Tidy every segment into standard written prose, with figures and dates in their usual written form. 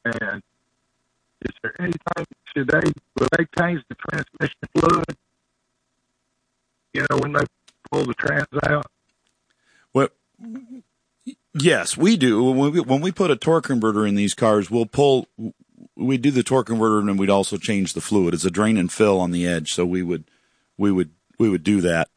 And is there anything, will they change the transmission fluid, when they pull the trans out? Well, yes, we do. When we put a torque converter in these cars, we do the torque converter, and we'd also change the fluid. It's a drain and fill on the edge, so we would do that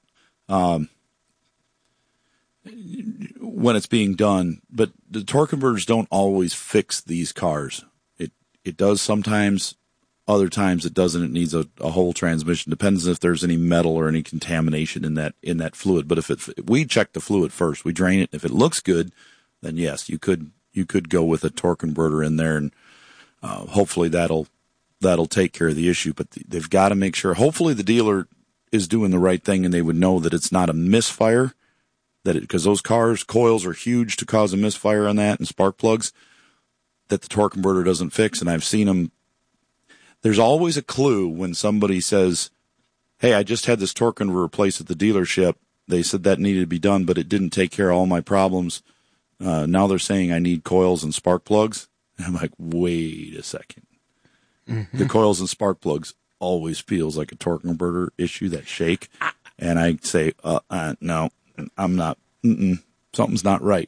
when it's being done. But the torque converters don't always fix these cars. It does sometimes. Other times it doesn't. It needs a whole transmission. Depends if there's any metal or any contamination in that fluid. But if we check the fluid first, we drain it. If it looks good, then yes, you could go with a torque converter in there, and hopefully that'll take care of the issue. But they've got to make sure. Hopefully the dealer is doing the right thing, and they would know that it's not a misfire. Because those coils are huge to cause a misfire on that, and spark plugs that the torque converter doesn't fix. And I've seen them. There's always a clue when somebody says, hey, I just had this torque converter replaced at the dealership. They said that needed to be done, but it didn't take care of all my problems. Now they're saying I need coils and spark plugs. And I'm like, wait a second. Mm-hmm. The coils and spark plugs always feels like a torque converter issue, that shake. And I say, no, I'm not. Something's not right.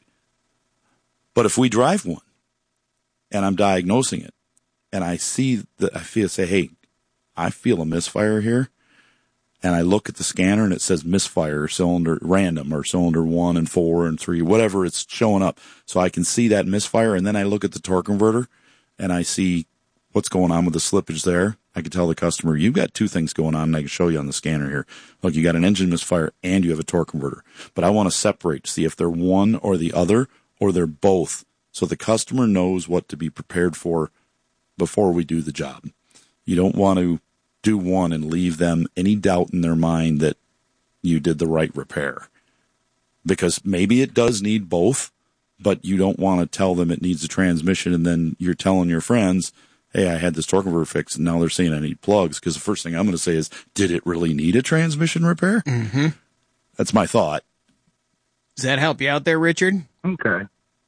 But if we drive one and I'm diagnosing it, and I say, hey, I feel a misfire here. And I look at the scanner and it says misfire, cylinder random, or cylinder 1 and 4 and 3, whatever it's showing up. So I can see that misfire. And then I look at the torque converter and I see what's going on with the slippage there. I can tell the customer, you've got two things going on, and I can show you on the scanner here. Look, you got an engine misfire and you have a torque converter. But I want to separate, see if they're one or the other, or they're both. So the customer knows what to be prepared for before we do the job. You don't want to do one and leave them any doubt in their mind that you did the right repair. Because maybe it does need both, but you don't want to tell them it needs a transmission and then you're telling your friends, hey, I had this torque converter fixed and now they're saying I need plugs. Because the first thing I'm going to say is, did it really need a transmission repair? Mm-hmm. That's my thought. Does that help you out there, Richard? Okay.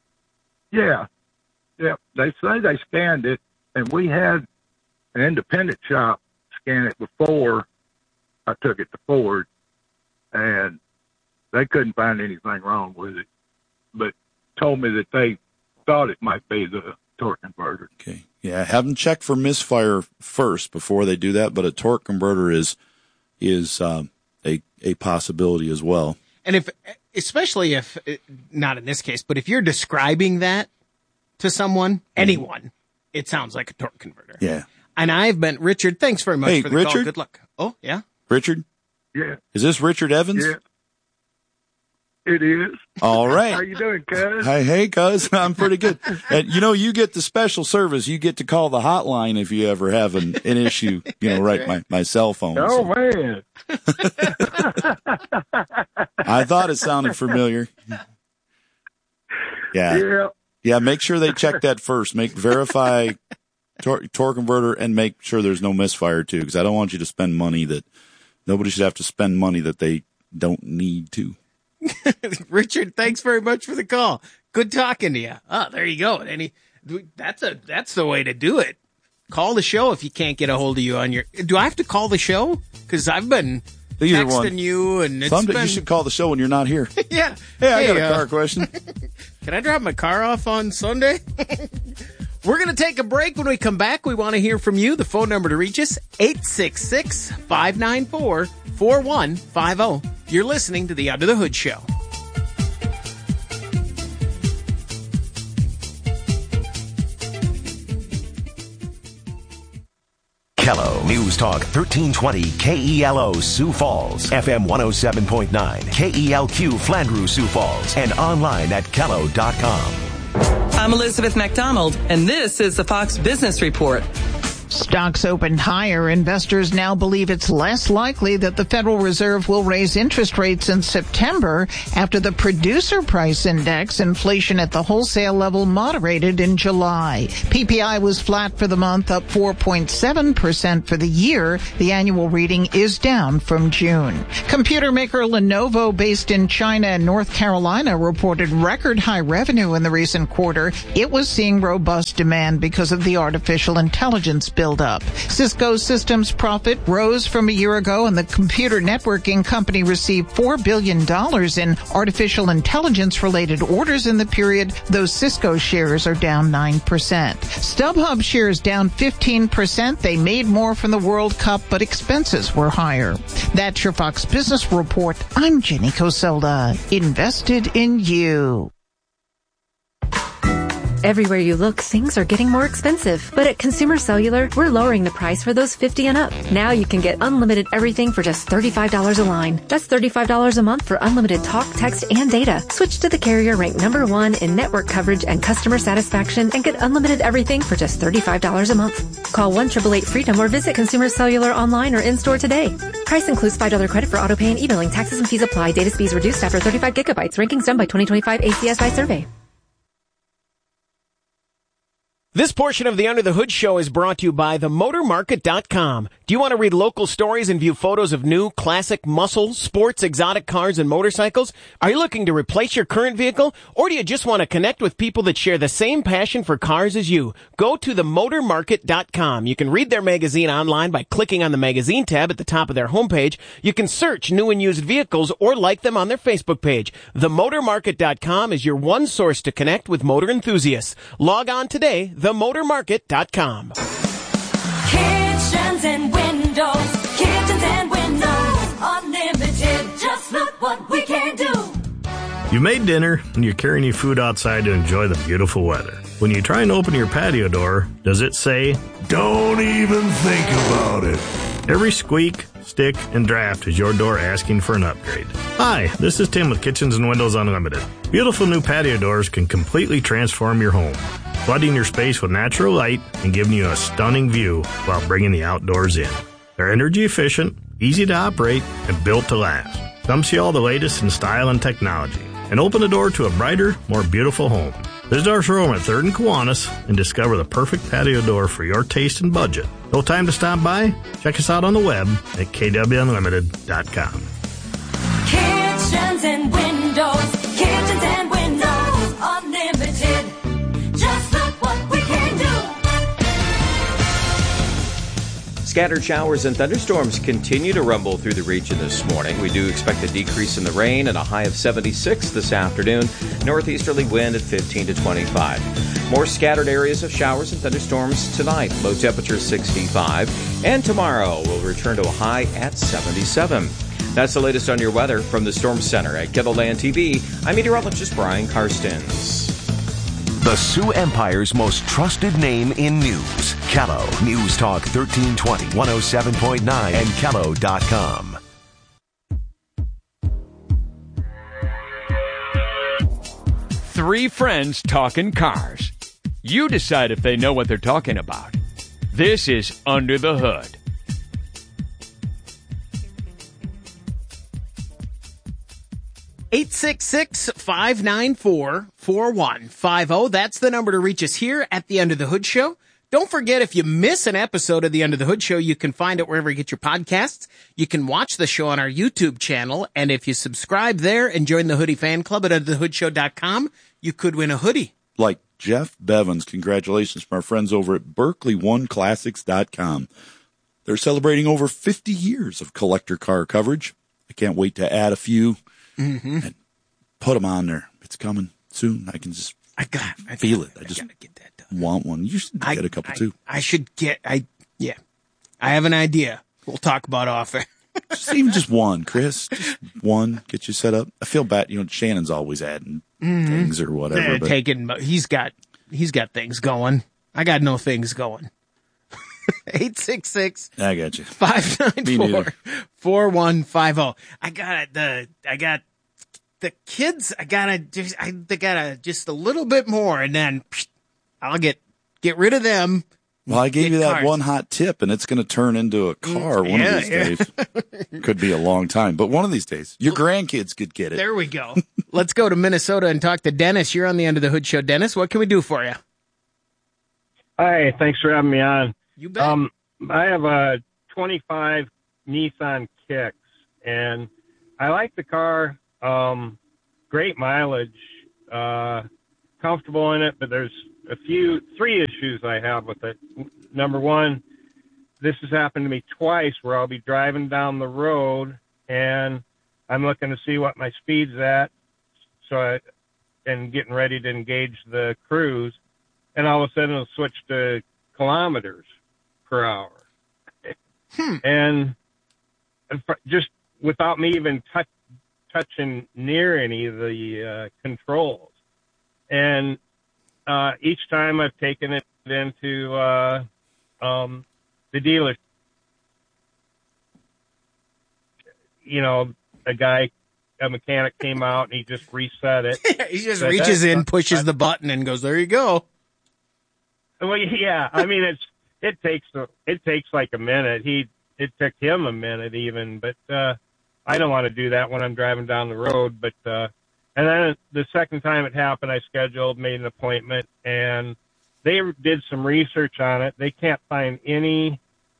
Yeah. They say they scanned it. And we had an independent shop scan it before I took it to Ford, and they couldn't find anything wrong with it, but told me that they thought it might be the torque converter. Okay. Yeah, have them check for misfire first before they do that, but a torque converter is a possibility as well. And especially if, not in this case, but if you're describing that to someone, anyone, it sounds like a torque converter. Yeah. And Richard, thanks very much for the call. Good luck. Oh, yeah? Richard? Yeah. Is this Richard Evans? Yeah. It is. All right. How you doing, cuz? Hey, cuz. I'm pretty good. And, you get the special service. You get to call the hotline if you ever have an issue, my cell phone. Oh, man. I thought it sounded familiar. Yeah. Yeah, make sure they check that first. Verify torque converter and make sure there's no misfire too, because I don't want you to spend money that nobody should have to spend money that they don't need to. Richard, thanks very much for the call. Good talking to you. Oh, there you go. That's the way to do it. Call the show if you can't get a hold of you on your. Do I have to call the show? Because I've been texting you, and you should call the show when you're not here. Yeah. Hey, I got a car question. Can I drop my car off on Sunday? We're going to take a break. When we come back, we want to hear from you. The phone number to reach us, 866-594-4150. You're listening to the Under the Hood Show. Kello News Talk 1320 KELO Sioux Falls, FM 107.9 KELQ Flandreau Sioux Falls, and online at Kello.com. I'm Elizabeth McDonald, and this is the Fox Business Report. Stocks opened higher. Investors now believe it's less likely that the Federal Reserve will raise interest rates in September after the producer price index, inflation at the wholesale level, moderated in July. PPI was flat for the month, up 4.7% for the year. The annual reading is down from June. Computer maker Lenovo, based in China and North Carolina, reported record high revenue in the recent quarter. It was seeing robust demand because of the artificial intelligence buildup. Cisco Systems profit rose from a year ago, and the computer networking company received $4 billion in artificial intelligence-related orders in the period. Those Cisco shares are down 9%. StubHub shares down 15%. They made more from the World Cup, but expenses were higher. That's your Fox Business Report. I'm Jenny Coselda. Invested in you. Everywhere you look, things are getting more expensive. But at Consumer Cellular, we're lowering the price for those 50 and up. Now you can get unlimited everything for just $35 a line. That's $35 a month for unlimited talk, text, and data. Switch to the carrier ranked #1 in network coverage and customer satisfaction and get unlimited everything for just $35 a month. Call 1-888-FREEDOM or visit Consumer Cellular online or in-store today. Price includes $5 credit for autopay and e-billing. Taxes and fees apply. Data speeds reduced after 35 gigabytes. Rankings done by 2025 ACSI survey. This portion of the Under the Hood Show is brought to you by themotormarket.com. Do you want to read local stories and view photos of new, classic, muscle, sports, exotic cars and motorcycles? Are you looking to replace your current vehicle? Or do you just want to connect with people that share the same passion for cars as you? Go to themotormarket.com. You can read their magazine online by clicking on the magazine tab at the top of their homepage. You can search new and used vehicles or like them on their Facebook page. Themotormarket.com is your one source to connect with motor enthusiasts. Log on today, themotormarket.com. Kitchens and windows, unlimited. Just look what we can do. You made dinner and you're carrying your food outside to enjoy the beautiful weather. When you try and open your patio door, does it say, "Don't even think about it"? Every squeak, stick, and draft is your door asking for an upgrade. Hi, this is Tim with Kitchens and Windows Unlimited. Beautiful new patio doors can completely transform your home, flooding your space with natural light and giving you a stunning view while bringing the outdoors in. They're energy efficient, easy to operate, and built to last. Come see all the latest in style and technology and open the door to a brighter, more beautiful home. Visit our showroom at 3rd and Kiwanis and discover the perfect patio door for your taste and budget. No time to stop by? Check us out on the web at kwunlimited.com. Kitchens and windows, unlimited. Just look what we can do. Scattered showers and thunderstorms continue to rumble through the region this morning. We do expect a decrease in the rain and a high of 76 this afternoon. Northeasterly wind at 15 to 25. More scattered areas of showers and thunderstorms tonight. Low temperature 65. And tomorrow we'll return to a high at 77. That's the latest on your weather from the Storm Center at Kettleland TV. I'm meteorologist Brian Karstens. The Sioux Empire's most trusted name in news. Kello News Talk 1320, 107.9, and Kello.com. Three friends talking cars. You decide if they know what they're talking about. This is Under the Hood. Eight 866-594-4150. That's the number to reach us here at the Under the Hood Show. Don't forget, if you miss an episode of the Under the Hood Show, you can find it wherever you get your podcasts. You can watch the show on our YouTube channel. And if you subscribe there and join the Hoodie Fan Club at underthehoodshow.com, you could win a hoodie. Like Jeff Bevins. Congratulations from our friends over at BerkeleyOneClassics.com. They're celebrating over 50 years of collector car coverage. I can't wait to add a few and put them on there. It's coming soon. I can just feel it. I just gotta get that done. Want one. You should get a couple too. I have an idea. We'll talk about off air. just one, Chris. Just one. Get you set up. I feel bad. You know, Shannon's always adding things or whatever. He's got things going. I got no things going. 866. I got you. 594-4150. I got the kids. I gotta just a little bit more, and then I'll get rid of them, Well, I gave you that cars. one hot tip, and it's going to turn into a car one of these days. Could be a long time, but one of these days, your grandkids could get it. There we go. Let's go to Minnesota and talk to Dennis. You're on the Under the Hood show. Dennis, what can we do for you? Hi, thanks for having me on. You bet. I have a 25 Nissan Kicks, and I like the car. Great mileage, comfortable in it, but there's three issues I have with it. Number one, this has happened to me twice where I'll be driving down the road and I'm looking to see what my speed's at, and getting ready to engage the cruise, and all of a sudden it'll switch to kilometers per hour. And just without me even touching near any of the controls. And each time I've taken it into the dealer, a mechanic came out and he just reset it. He just reaches in, pushes the button, and goes, "There you go." Well, yeah. I mean, it takes like a minute. It took him a minute even, but I don't want to do that when I'm driving down the road. But and then the second time it happened, I made an appointment, and they did some research on it. They can't find any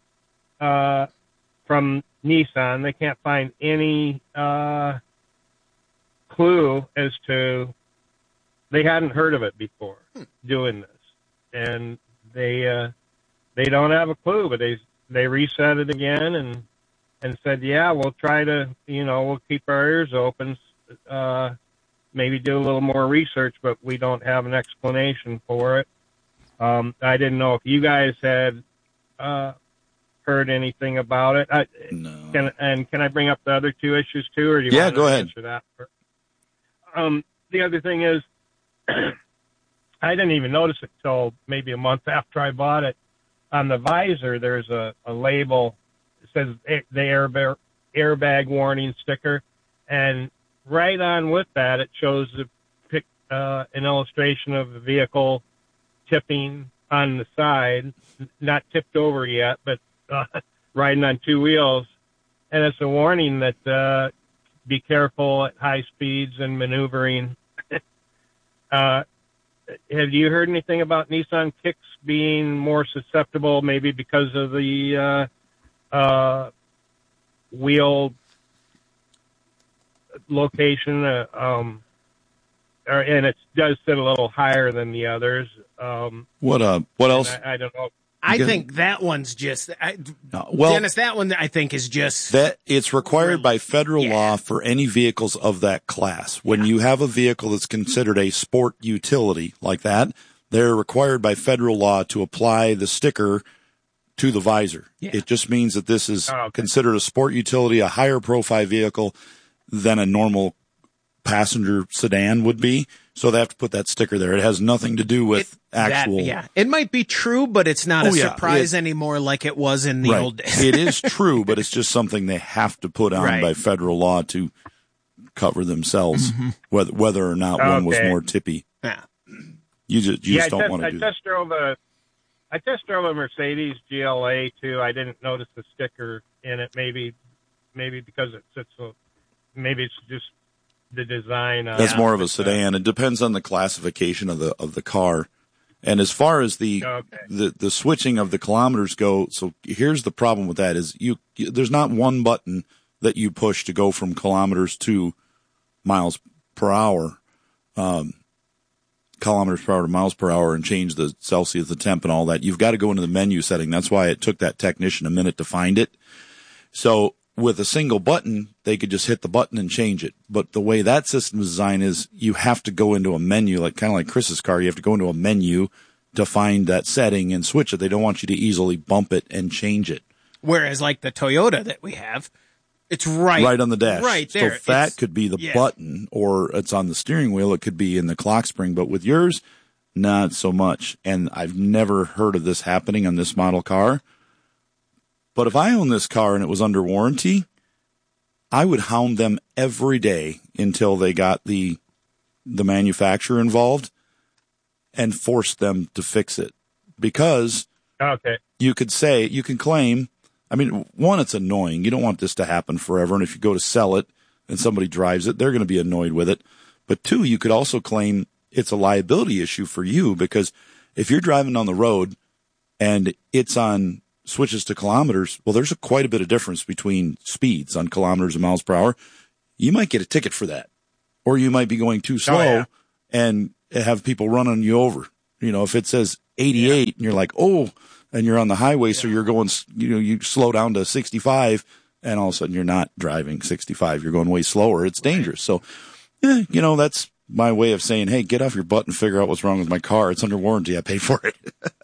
from Nissan. They can't find any clue as to, they hadn't heard of it before doing this, and they don't have a clue. But they reset it again and said, yeah, we'll try to, we'll keep our ears open, maybe do a little more research, but we don't have an explanation for it. I didn't know if you guys had heard anything about it. No. Can I bring up the other two issues too, or do you want go to ahead. answer that? The other thing is, I didn't even notice it till maybe a month after I bought it. On the visor, there's a label that says the airbag warning sticker, and right on with that, it shows an illustration of the vehicle tipping on the side, not tipped over yet, but riding on two wheels, and it's a warning that be careful at high speeds and maneuvering. Have you heard anything about Nissan Kicks being more susceptible, maybe because of the wheel location? And it does sit a little higher than the others. What else? I don't know. I think that one's just well, Dennis. That one I think is just that it's required by federal law for any vehicles of that class. When you have a vehicle that's considered a sport utility like that, they're required by federal law to apply the sticker to the visor. Yeah. It just means that this is considered a sport utility, a higher profile vehicle than a normal passenger sedan would be. So they have to put that sticker there. It has nothing to do with actual. It might be true, but it's not a surprise anymore like it was in the old days. It is true, but it's just something they have to put on by federal law to cover themselves, whether or not one was more tippy. Yeah. You just don't want to do that. I test drove a Mercedes GLA too. I didn't notice the sticker in it. Maybe because it sits so. Maybe it's just the design. That's more of a sedan. It depends on the classification of the car. And as far as the switching of the kilometers go, so here's the problem with that is there's not one button that you push to go from kilometers to miles per hour, kilometers per hour to miles per hour, and change the Celsius, the temp, and all that. You've got to go into the menu setting. That's why it took that technician a minute to find it. So with a single button, they could just hit the button and change it. But the way that system is designed is you have to go into a menu, kind of like Chris's car. You have to go into a menu to find that setting and switch it. They don't want you to easily bump it and change it. Whereas like the Toyota that we have, it's right on the dash. Right there. So that could be the button, or it's on the steering wheel. It could be in the clock spring. But with yours, not so much. And I've never heard of this happening on this model car. But if I owned this car and it was under warranty, I would hound them every day until they got the manufacturer involved and force them to fix it. Because Okay. You can claim, I mean, one, it's annoying. You don't want this to happen forever. And if you go to sell it and somebody drives it, they're going to be annoyed with it. But two, you could also claim it's a liability issue for you, because if you're driving on the road and it's on switches to kilometers, well, there's quite a bit of difference between speeds on kilometers and miles per hour. You might get a ticket for that, or you might be going too slow and have people running you over. You know, if it says 88 and you're like, oh, and you're on the highway, so you're going, you slow down to 65, and all of a sudden you're not driving 65. You're going way slower. It's dangerous. So, that's my way of saying, hey, get off your butt and figure out what's wrong with my car. It's under warranty. I paid for it.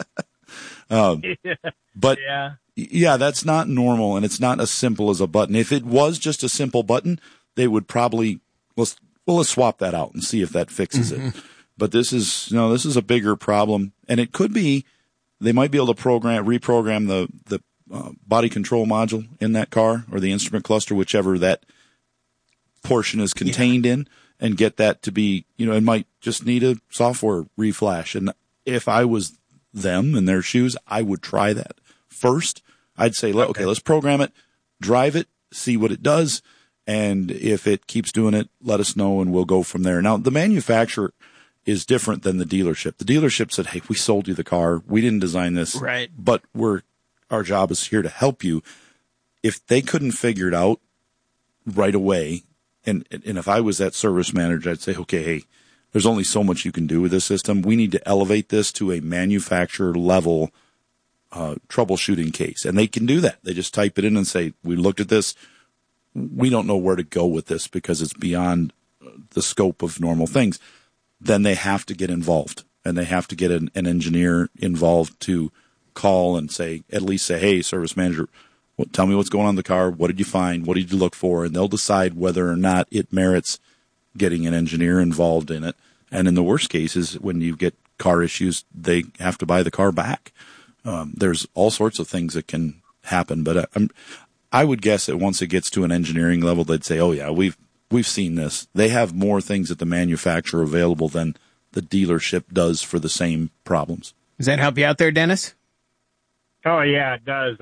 But that's not normal, and it's not as simple as a button. If it was just a simple button, they would probably, let's swap that out and see if that fixes it. But this is a bigger problem, and it could be, they might be able to reprogram the body control module in that car, or the instrument cluster, whichever that portion is contained in, and get that to be, it might just need a software reflash. And if I was them in their shoes, I would try that first. I'd say, okay, let's program it, drive it, see what it does. And if it keeps doing it, let us know, and we'll go from there. Now, the manufacturer is different than the dealership. The dealership said, hey, we sold you the car. We didn't design this, right? But our job is here to help you. If they couldn't figure it out right away, and if I was that service manager, I'd say, okay, hey, there's only so much you can do with this system. We need to elevate this to a manufacturer level troubleshooting case. And they can do that. They just type it in and say, we looked at this. We don't know where to go with this because it's beyond the scope of normal things. Then they have to get involved, and they have to get an engineer involved to call and at least say, hey, service manager, tell me what's going on in the car. What did you find? What did you look for? And they'll decide whether or not it merits getting an engineer involved in it. And in the worst cases, when you get car issues, they have to buy the car back. There's all sorts of things that can happen, but I would guess that once it gets to an engineering level, they'd say, oh yeah, we've seen this. They have more things at the manufacturer available than the dealership does for the same problems. Does that help you out there, Dennis? Oh yeah, it does.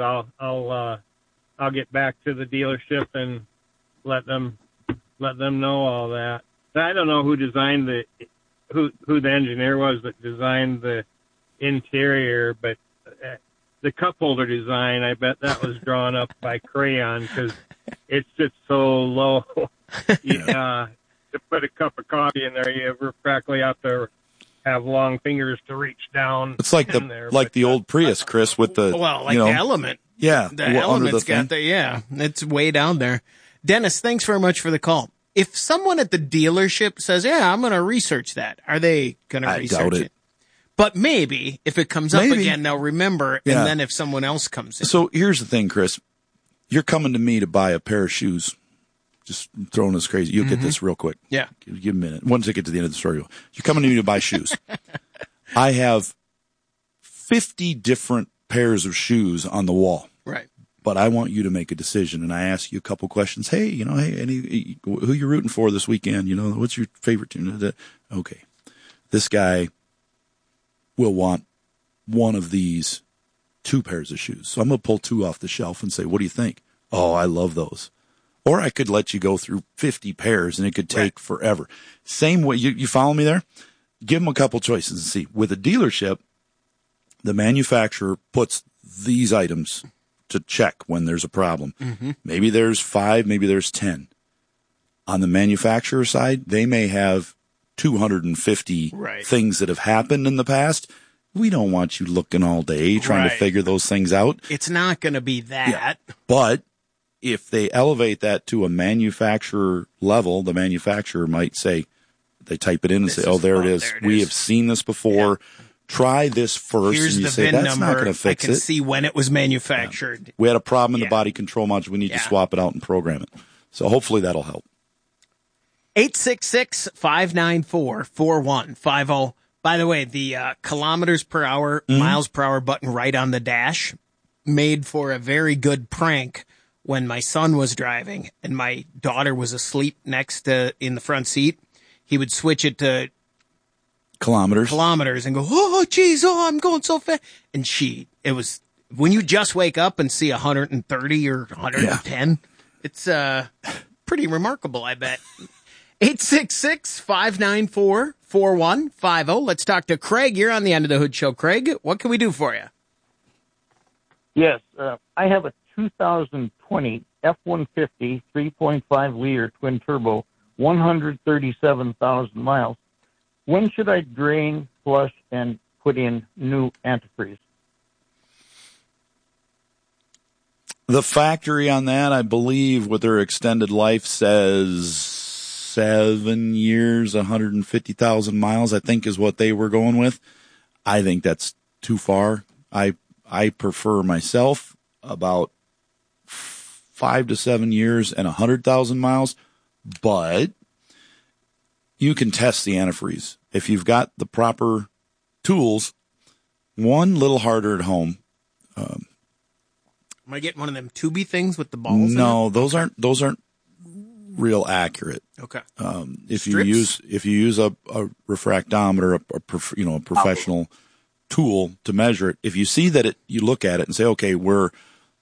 I'll get back to the dealership and let them know all that. I don't know who designed who the engineer was that designed the interior, but the cup holder design, I bet that was drawn up by crayon, because it's just so low. To put a cup of coffee in there, you practically have to have long fingers to reach down. It's like the old Prius, Chris, with the the Element. Yeah, the Element's got the it's way down there. Dennis, thanks very much for the call. If someone at the dealership says, "Yeah, I'm going to research that," are they going to research it? But maybe if it comes up again, they'll remember. And then if someone else comes in, so here's the thing, Chris. You're coming to me to buy a pair of shoes. Just throwing this crazy. You'll get this real quick. Yeah. Give a minute. Once I get to the end of the story, you're coming to me to buy shoes. I have 50 different pairs of shoes on the wall. Right. But I want you to make a decision, and I ask you a couple questions. Hey, who you rooting for this weekend? What's your favorite team? Okay. This guy will want one of these 2 pairs of shoes. So I'm going to pull 2 off the shelf and say, what do you think? Oh, I love those. Or I could let you go through 50 pairs, and it could take forever. Same way, you follow me there? Give them a couple choices and see. With a dealership, the manufacturer puts these items to check when there's a problem. Mm-hmm. Maybe there's 5, maybe there's 10. On the manufacturer side, they may have 250 things that have happened in the past. We don't want you looking all day trying to figure those things out. It's not going to be that. Yeah. But if they elevate that to a manufacturer level, the manufacturer might say, they type it in and say, oh, there it is. We have seen this before. Yeah. Try this first. Here's and you the say, VIN that's number. Not going to fix I can it. see when it was manufactured. Yeah. We had a problem in the body control module. We need to swap it out and program it. So hopefully that'll help. 866-594-4150. By the way, the kilometers per hour, miles per hour button right on the dash made for a very good prank when my son was driving and my daughter was asleep in the front seat. He would switch it to kilometers and go, oh, geez, I'm going so fast. And it was, when you just wake up and see 130 or 110, it's pretty remarkable, I bet. 866-594-4150. Let's talk to Craig. You're on the End of the Hood Show. Craig, what can we do for you? Yes, I have a 2020 F-150 3.5-liter twin-turbo, 137,000 miles. When should I drain, flush, and put in new antifreeze? The factory on that, I believe, with their extended life says 7 years, 150,000 miles, I think is what they were going with. I think that's too far. I prefer myself about 5 to 7 years and 100,000 miles, but you can test the antifreeze. If you've got the proper tools, one little harder at home. Am I getting one of them tubey things with the balls? No, those aren't real accurate. Okay. If you use a refractometer, a professional tool to measure it, if you see that you look at it and say, okay, we're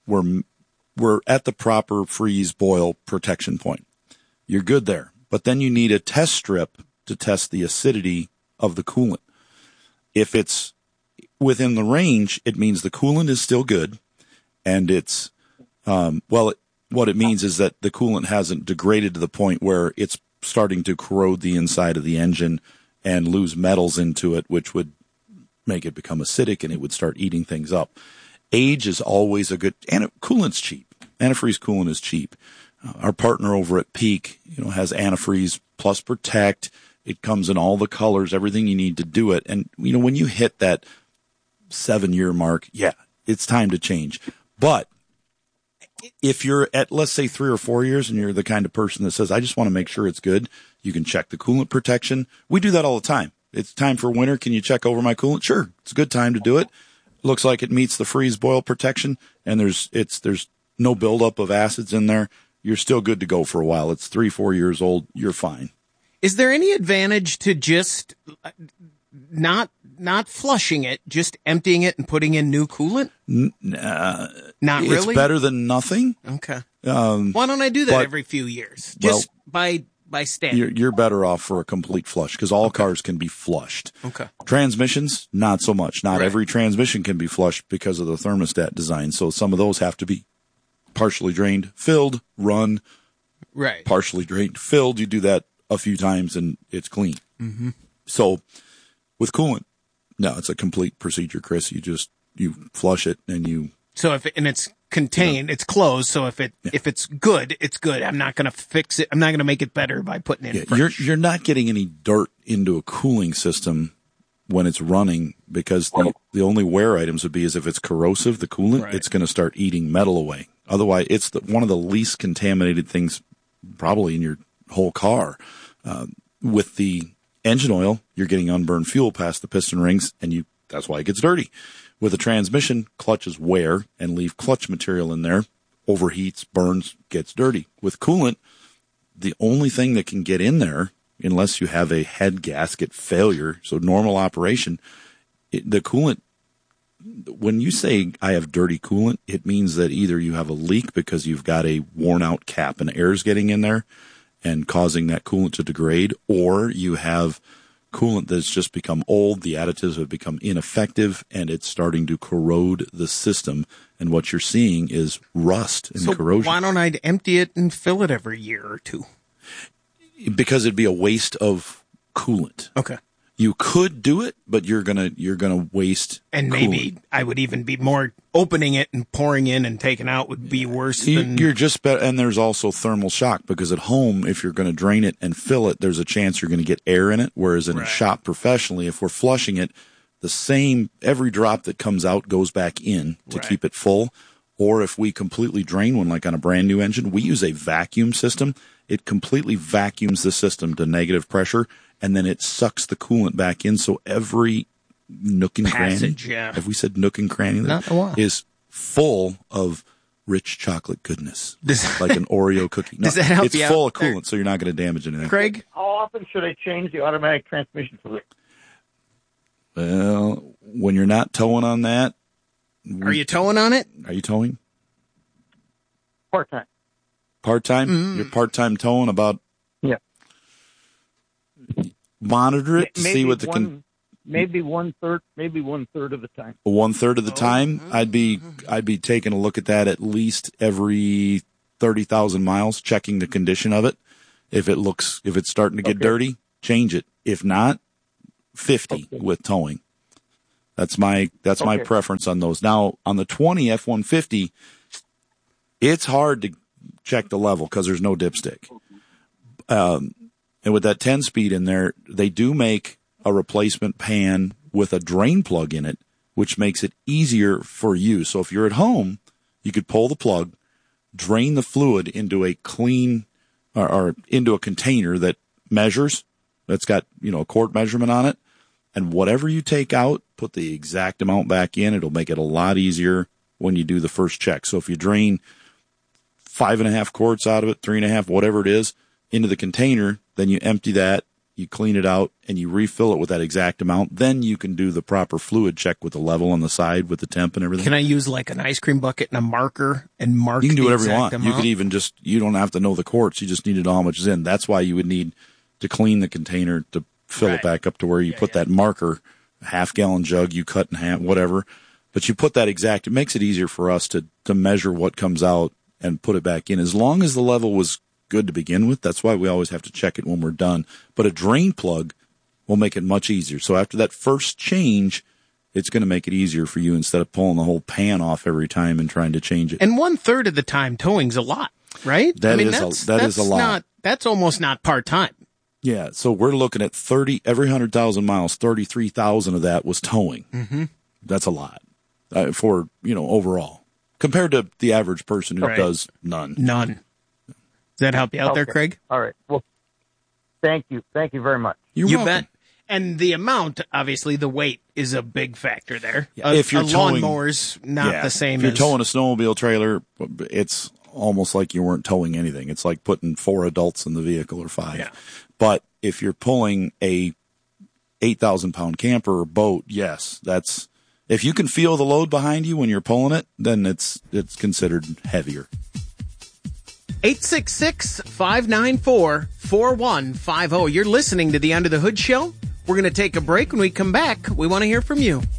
at the proper freeze boil protection point, you're good there. But then you need a test strip to test the acidity of the coolant. If it's within the range, it means the coolant is still good, and it's what it means is that the coolant hasn't degraded to the point where it's starting to corrode the inside of the engine and lose metals into it, which would make it become acidic and it would start eating things up. Age is always a good, and coolant's cheap. Antifreeze coolant is cheap. Our partner over at Peak, has antifreeze plus protect. It comes in all the colors, everything you need to do it. And, when you hit that 7-year mark, it's time to change. But if you're at, let's say, 3 or 4 years and you're the kind of person that says, I just want to make sure it's good, you can check the coolant protection. We do that all the time. It's time for winter. Can you check over my coolant? Sure. It's a good time to do it. Looks like it meets the freeze boil protection, and there's no buildup of acids in there. You're still good to go for a while. It's 3-4 years old. You're fine. Is there any advantage to just not flushing it, just emptying it and putting in new coolant? Not really. It's better than nothing. Okay. Why don't I do that every few years? Just by standard. You're better off for a complete flush because all cars can be flushed. Okay. Transmissions, not so much. Not every transmission can be flushed because of the thermostat design. So some of those have to be partially drained, filled, run. Right. Partially drained, filled. You do that a few times and it's clean. Mm-hmm. So with coolant, no, it's a complete procedure, Chris. You flush it and you. So it's contained, it's closed. So if it's good, it's good. I'm not going to fix it. I'm not going to make it better by putting it in fresh. You're not getting any dirt into a cooling system when it's running because the only wear items would be is if it's corrosive, the coolant, it's going to start eating metal away. Otherwise, it's one of the least contaminated things probably in your whole car. With the engine oil, you're getting unburned fuel past the piston rings, and that's why it gets dirty. With a transmission, clutches wear and leave clutch material in there, overheats, burns, gets dirty. With coolant, the only thing that can get in there, unless you have a head gasket failure, so normal operation, the coolant, when you say I have dirty coolant, it means that either you have a leak because you've got a worn out cap and air's getting in there and causing that coolant to degrade, or you have coolant that's just become old, the additives have become ineffective, and it's starting to corrode the system. And what you're seeing is rust and corrosion. Why don't I empty it and fill it every year or two? Because it'd be a waste of coolant. Okay. You could do it, but you're gonna waste. And maybe coolant. I would even be more opening it and pouring in and taking out would be worse than. You're just better, and there's also thermal shock because at home, if you're going to drain it and fill it, there's a chance you're going to get air in it. Whereas in a shop professionally, if we're flushing it, every drop that comes out goes back in to keep it full. Or if we completely drain one, like on a brand new engine, we use a vacuum system. It completely vacuums the system to negative pressure. And then it sucks the coolant back in. So every nook and cranny, have we said nook and cranny? Not a while. Is full of rich chocolate goodness, like an Oreo cookie. No, does that help it's you full out of coolant, so you're not going to damage anything. Craig? How often should I change the automatic transmission fluid? Well, when you're not towing on that. Are you towing on it? Are you towing? Part-time. Part-time? You're part-time towing about? Yeah. Monitor it, Maybe see what the... maybe one third of the time. 1/3 of the time, I'd be taking a look at that at least every 30,000 miles, checking the condition of it. If it's starting to get dirty, change it. If not, 50 with towing. That's my preference on those. Now, on the 20 F-150, it's hard to check the level because there's no dipstick. And with that 10-speed in there, they do make a replacement pan with a drain plug in it, which makes it easier for you. So if you're at home, you could pull the plug, drain the fluid into a clean or into a container that measures, that's got, a quart measurement on it. And whatever you take out, put the exact amount back in. It'll make it a lot easier when you do the first check. So if you drain 5.5 quarts out of it, 3.5, whatever it is, into the container, then you empty that, you clean it out, and you refill it with that exact amount. Then you can do the proper fluid check with the level on the side, with the temp and everything. Can I use like an ice cream bucket and a marker and mark? You can do whatever you want. Amount? You could even you don't have to know the quarts. You just need to know how much is in. That's why you would need to clean the container to fill it back up to where you put that marker, a half-gallon jug you cut in half, whatever. But you put that exact. It makes it easier for us to measure what comes out and put it back in. As long as the level was good to begin with, that's why we always have to check it when we're done. But a drain plug will make it much easier. So after that first change, it's going to make it easier for you instead of pulling the whole pan off every time and trying to change it. And 1/3 of the time, towing's a lot, right? That is a lot. That's almost not part-time. Yeah, so we're looking at 30, every 100,000 miles, 33,000 of that was towing. Mm-hmm. That's a lot for, overall. Compared to the average person who does none. None. Does that help you out there, Craig? All right. Well, thank you. Thank you very much. You bet. And the amount, obviously, the weight is a big factor there. Yeah. If you're towing, lawnmower's not the same. If you're towing a snowmobile trailer, it's almost like you weren't towing anything. It's like putting 4 adults in the vehicle or 5. Yeah. But if you're pulling a 8,000-pound camper or boat, yes, that's if you can feel the load behind you when you're pulling it, then it's considered heavier. 866-594-4150. You're listening to the Under the Hood Show. We're going to take a break. When we come back, we want to hear from you.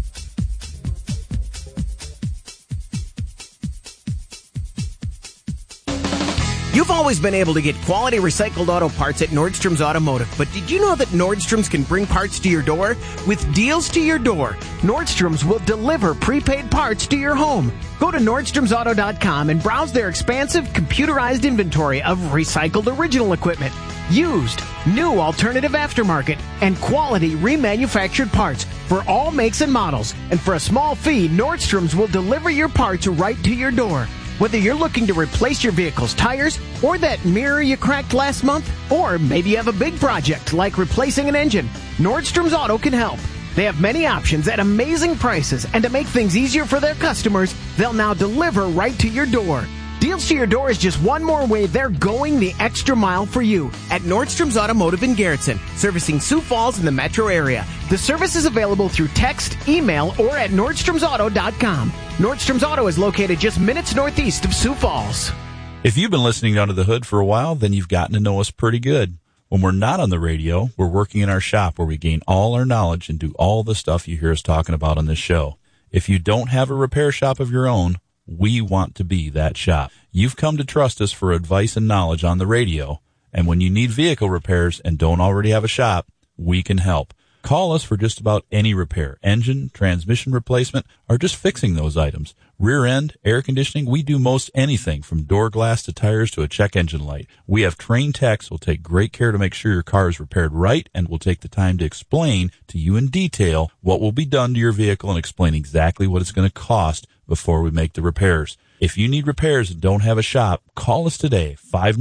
You've always been able to get quality recycled auto parts at Nordstrom's Automotive, but did you know that Nordstrom's can bring parts to your door? With deals to your door, Nordstrom's will deliver prepaid parts to your home. Go to NordstromsAuto.com and browse their expansive computerized inventory of recycled original equipment, used, new alternative aftermarket, and quality remanufactured parts for all makes and models. And for a small fee, Nordstrom's will deliver your parts right to your door. Whether you're looking to replace your vehicle's tires or that mirror you cracked last month, or maybe you have a big project like replacing an engine, Nordstrom's Auto can help. They have many options at amazing prices, and to make things easier for their customers, they'll now deliver right to your door. Deals to your door is just one more way they're going the extra mile for you at Nordstrom's Automotive in Garrettson, servicing Sioux Falls in the metro area. The service is available through text, email, or at NordstromsAuto.com. Nordstrom's Auto is located just minutes northeast of Sioux Falls. If you've been listening to Under the Hood for a while, then you've gotten to know us pretty good. When we're not on the radio, we're working in our shop where we gain all our knowledge and do all the stuff you hear us talking about on this show. If you don't have a repair shop of your own, we want to be that shop. You've come to trust us for advice and knowledge on the radio, and when you need vehicle repairs and don't already have a shop, we can help. Call us for just about any repair, engine, transmission replacement, or just fixing those items. Rear end, air conditioning, we do most anything from door glass to tires to a check engine light. We have trained techs who will take great care to make sure your car is repaired right and will take the time to explain to you in detail what will be done to your vehicle and explain exactly what it's going to cost before we make the repairs. If you need repairs and don't have a shop, call us today,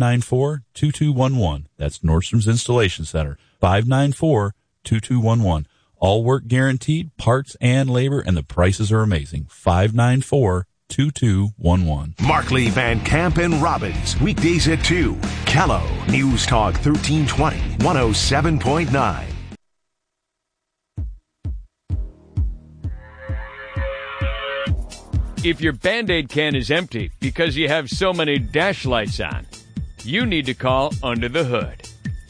594-2211. That's Nordstrom's Installation Center, 594-2211. All work guaranteed, parts and labor, and the prices are amazing. 594-2211. Markley, Van Camp, and Robbins. Weekdays at 2. Callow. News Talk 1320. 107.9. If your Band-Aid can is empty because you have so many dash lights on, you need to call Under the Hood.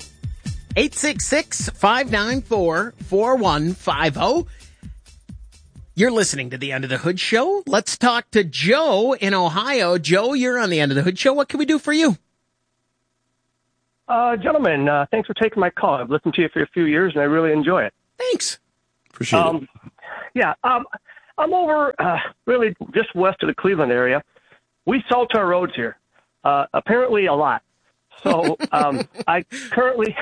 866-594-4150. You're listening to the Under the Hood Show. Let's talk to Joe in Ohio. Joe, you're on the Under the Hood Show. What can we do for you? Gentlemen, thanks for taking my call. I've listened to you for a few years, and I really enjoy it. Thanks. Appreciate it. Yeah, I'm over really just west of the Cleveland area. We salt our roads here, apparently a lot. So I currently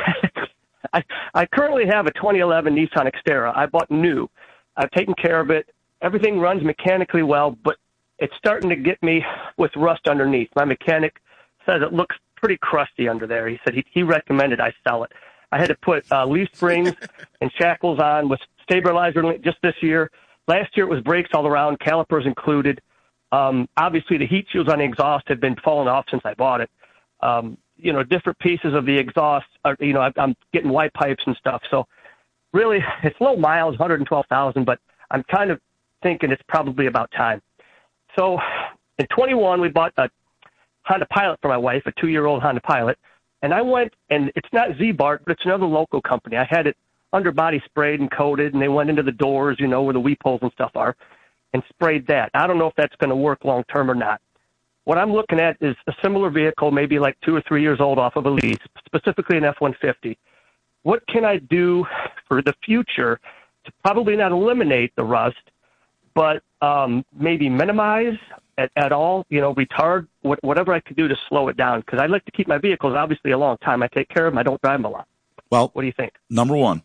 have a 2011 Nissan Xterra. I bought new. I've taken care of it. Everything runs mechanically well, but it's starting to get me with rust underneath. My mechanic says it looks pretty crusty under there. He said he recommended I sell it. I had to put leaf springs and shackles on with stabilizer just this year. Last year it was brakes all around, calipers included. Obviously the heat shields on the exhaust have been falling off since I bought it. Different pieces of the exhaust are, I'm getting white pipes and stuff. So really it's low miles, 112,000, but I'm kind of thinking it's probably about time. So in 21, we bought a Honda Pilot for my wife, a 2-year-old Honda Pilot. And I went, and it's not Z-Bart, but it's another local company. I had it underbody sprayed and coated, and they went into the doors, where the weep holes and stuff are, and sprayed that. I don't know if that's going to work long term or not. What I'm looking at is a similar vehicle, maybe like 2 or 3 years old off of a lease, specifically an F-150. What can I do for the future to probably not eliminate the rust, but maybe minimize at all, retard, whatever I could do to slow it down? Because I like to keep my vehicles, obviously, a long time. I take care of them. I don't drive them a lot. Well, what do you think? Number one,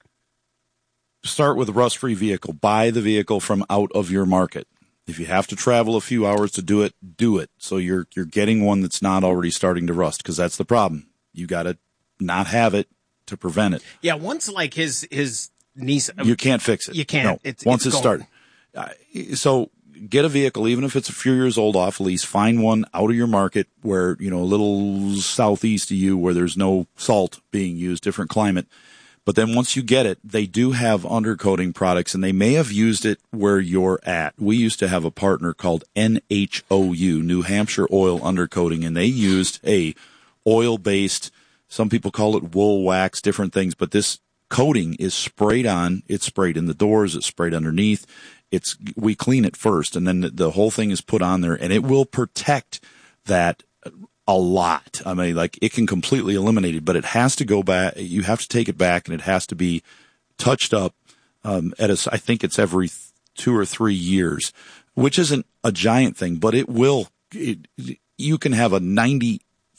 start with a rust-free vehicle. Buy the vehicle from out of your market. If you have to travel a few hours to do it, do it. So you're getting one that's not already starting to rust, because that's the problem. You got to not have it to prevent it. Yeah, once like his niece, you can't fix it. You can't. No, once it's started. So get a vehicle, even if it's a few years old off lease. Find one out of your market where, a little southeast of you, where there's no salt being used, different climate. But then once you get it, they do have undercoating products, and they may have used it where you're at. We used to have a partner called NHOU, New Hampshire Oil Undercoating, and they used a oil-based, some people call it wool wax, different things, but this coating is sprayed on. It's sprayed in the doors. It's sprayed underneath. We clean it first, and then the whole thing is put on there, and it will protect that a lot. I mean, like, it can completely eliminate it, but it has to go back. You have to take it back, and it has to be touched up. I think it's every 2 or 3 years, which isn't a giant thing, but it will. You can have a 95%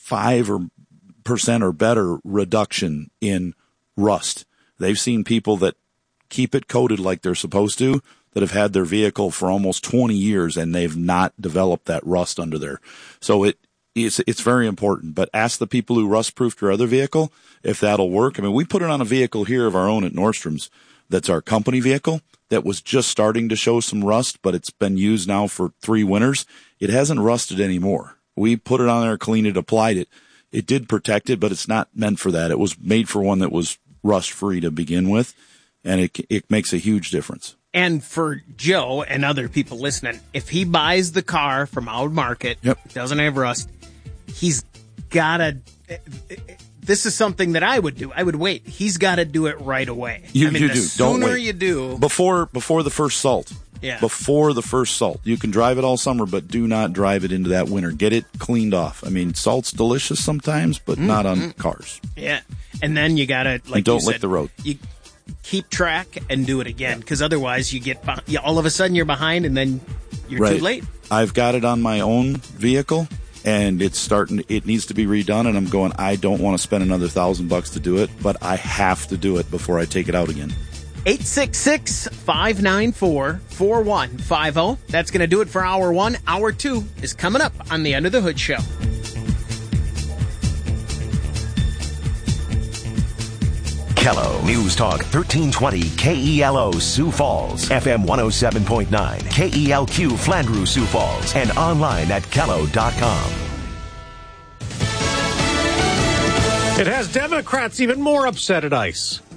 or better reduction in rust. They've seen people that keep it coated like they're supposed to, that have had their vehicle for almost 20 years, and they've not developed that rust under there. So it's very important. But ask the people who rust-proofed your other vehicle if that'll work. I mean, we put it on a vehicle here of our own at Nordstrom's that's our company vehicle that was just starting to show some rust, but it's been used now for 3 winters. It hasn't rusted anymore. We put it on there, cleaned it, applied it. It did protect it, but it's not meant for that. It was made for one that was rust-free to begin with, and it makes a huge difference. And for Joe and other people listening, if he buys the car from our market, doesn't have rust, he's got to... This is something that I would do. I would wait. He's got to do it right away. You do. The Don't sooner wait. you do... Before the first salt. Yeah. Before the first salt. You can drive it all summer, but do not drive it into that winter. Get it cleaned off. I mean, salt's delicious sometimes, but not on cars. Yeah. And then you got to, like and don't you lick said, the road. You keep track and do it again, because otherwise you get all of a sudden you're behind, and then you're too late. I've got it on my own vehicle, and it needs to be redone, and I'm going, I don't want to spend another $1,000 to do it, but I have to do it before I take it out again. 866-594-4150. That's going to do it for Hour 1. Hour 2 is coming up on the Under the Hood Show. Kello News Talk 1320 KELO Sioux Falls, FM 107.9, KELQ Flandreau Sioux Falls, and online at kello.com. It has Democrats even more upset at ICE.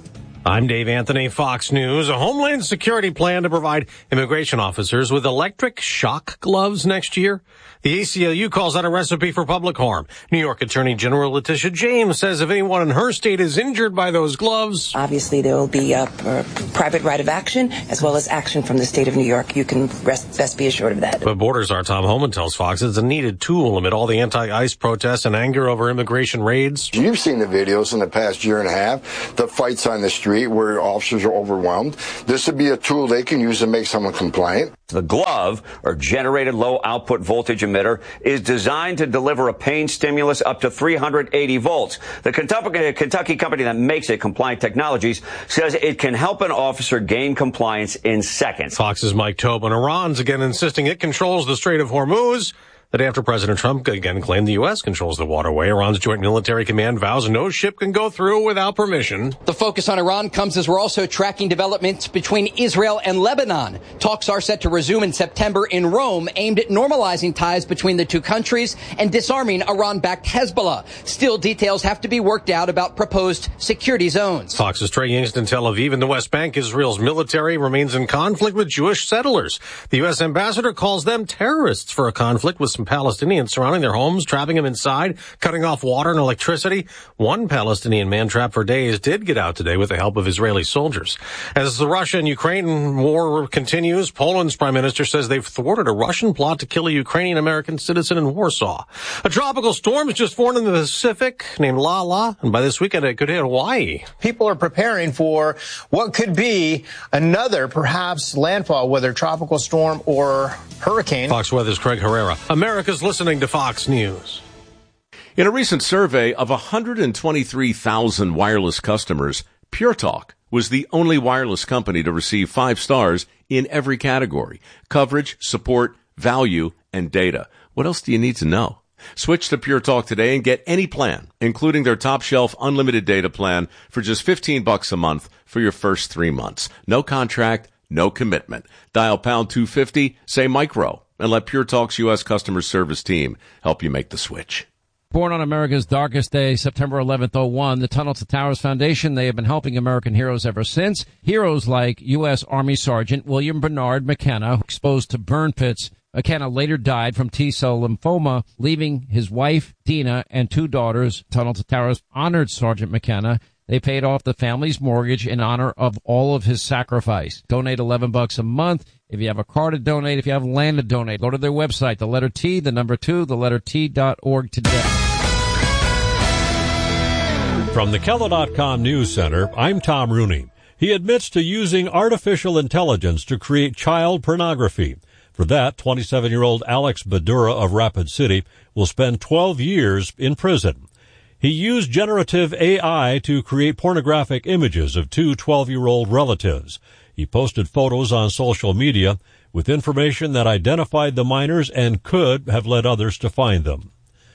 I'm Dave Anthony, Fox News. A Homeland Security plan to provide immigration officers with electric shock gloves next year. The ACLU calls that a recipe for public harm. New York Attorney General Letitia James says if anyone in her state is injured by those gloves, obviously there will be a private right of action as well as action from the state of New York. You can best be assured of that. But Borders' our Tom Homan tells Fox it's a needed tool amid all the anti-ICE protests and anger over immigration raids. You've seen the videos in the past year and a half, the fights on the street where officers are overwhelmed. This would be a tool they can use to make someone compliant. The glove, or generated low output voltage emitter, is designed to deliver a pain stimulus up to 380 volts. The Kentucky company that makes it, Compliant Technologies, says it can help an officer gain compliance in seconds. Fox's Mike Tobin. Iran's again insisting it controls the Strait of Hormuz. The day after President Trump again claimed the U.S. controls the waterway, Iran's Joint Military Command vows no ship can go through without permission. The focus on Iran comes as we're also tracking developments between Israel and Lebanon. Talks are set to resume in September in Rome, aimed at normalizing ties between the two countries and disarming Iran-backed Hezbollah. Still, details have to be worked out about proposed security zones. Fox's Trey Yingst in Tel Aviv. In the West Bank, Israel's military remains in conflict with Jewish settlers. The U.S. ambassador calls them terrorists for a conflict with some Palestinians surrounding their homes, trapping them inside, cutting off water and electricity. One Palestinian man trapped for days did get out today with the help of Israeli soldiers. As the Russia and Ukraine war continues, Poland's prime minister says they've thwarted a Russian plot to kill a Ukrainian-American citizen in Warsaw. A tropical storm is just formed in the Pacific named Lala, and by this weekend it could hit Hawaii. People are preparing for what could be another, perhaps, landfall, whether tropical storm or hurricane. Fox Weather's Craig Herrera. America's listening to Fox News. In a recent survey of 123,000 wireless customers, Pure Talk was the only wireless company to receive 5 stars in every category: coverage, support, value, and data. What else do you need to know? Switch to Pure Talk today and get any plan, including their top shelf unlimited data plan, for just $15 a month for your first 3 months. No contract, no commitment. Dial pound 250, say micro, and let Pure Talk's U.S. customer service team help you make the switch. Born on America's darkest day, September 11th, 2001, the Tunnel to Towers Foundation, they have been helping American heroes ever since. Heroes like U.S. Army Sergeant William Bernard McKenna, exposed to burn pits. McKenna later died from T-cell lymphoma, leaving his wife, Dina, and 2 daughters. Tunnel to Towers honored Sergeant McKenna. They paid off the family's mortgage in honor of all of his sacrifice. Donate $11 a month. If you have a car to donate, if you have land to donate, go to their website, the letter T, the number 2, the letter T.org today. From the Kello.com News Center, I'm Tom Rooney. He admits to using artificial intelligence to create child pornography. For that, 27-year-old Alex Badura of Rapid City will spend 12 years in prison. He used generative AI to create pornographic images of 2 12-year-old relatives. He posted photos on social media with information that identified the minors and could have led others to find them.